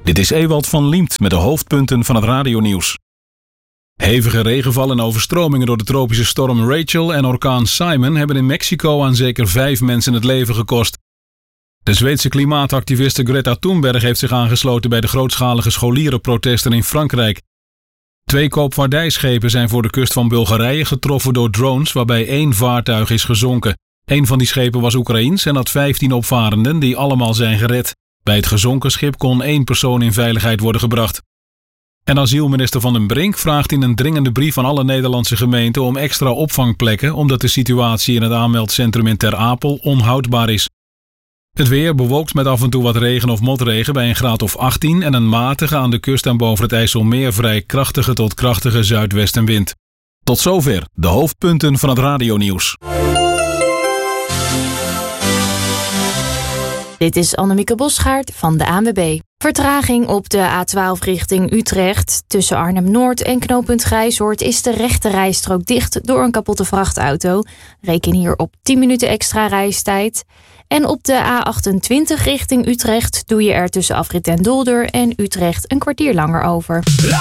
Dit is Ewald van Liemt met de hoofdpunten van het radionieuws. Hevige regenval en overstromingen door de tropische storm Rachel en orkaan Simon hebben in Mexico aan zeker 5 mensen het leven gekost. De Zweedse klimaatactiviste Greta Thunberg heeft zich aangesloten bij de grootschalige scholierenprotesten in Frankrijk. 2 koopvaardijschepen zijn voor de kust van Bulgarije getroffen door drones, waarbij 1 vaartuig is gezonken. 1 van die schepen was Oekraïens en had 15 opvarenden die allemaal zijn gered. Bij het gezonken schip kon 1 persoon in veiligheid worden gebracht. En asielminister Van den Brink vraagt in een dringende brief aan alle Nederlandse gemeenten om extra opvangplekken, omdat de situatie in het aanmeldcentrum in Ter Apel onhoudbaar is. Het weer bewolkt met af en toe wat regen of motregen bij een graad of 18 en een matige aan de kust en boven het IJsselmeer vrij krachtige tot krachtige zuidwestenwind. Tot zover de hoofdpunten van het radionieuws. Dit is Annemieke Bosgaard van de ANWB. Vertraging op de A12 richting Utrecht. Tussen Arnhem-Noord en knooppunt Grijzoord is de rechte rijstrook dicht door een kapotte vrachtauto. Reken hier op 10 minuten extra reistijd. En op de A28 richting Utrecht doe je er tussen Afrit Den Dolder en Utrecht een kwartier langer over.